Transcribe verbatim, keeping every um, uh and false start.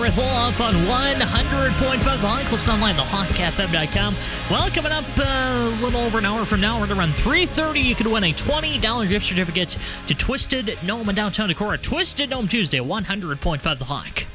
with Olaf on one hundred point five The Hawk. Listen online, the hawk f m dot com. Well, coming up uh, a little over an hour from now, we're around three thirty. You could win a twenty dollars gift certificate to Twisted Gnome in downtown Decorah. Twisted Gnome Tuesday, one hundred point five The Hawk.